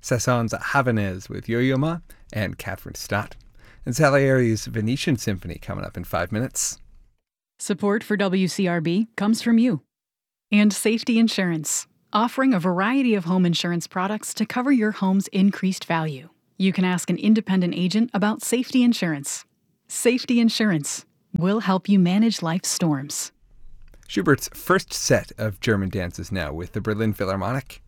Sasson's Havanaise with Yo-Yo Ma and Catherine Stott. And Salieri's Venetian Symphony coming up in 5 minutes. Support for WCRB comes from you. And Safety Insurance, offering a variety of home insurance products to cover your home's increased value. You can ask an independent agent about safety insurance. Safety Insurance will help you manage life's storms. Schubert's first set of German dances now with the Berlin Philharmonic.